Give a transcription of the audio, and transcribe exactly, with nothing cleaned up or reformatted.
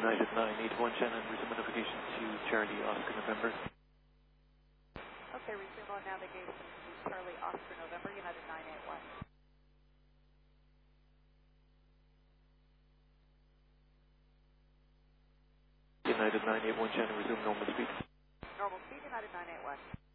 United nine eight one Shannon, resume navigation to Charlie Oscar November. Okay, resume on navigation to Charlie Oscar November, United nine eight one. United nine eight one Shannon, resume normal speed. Normal speed, United nine eight one.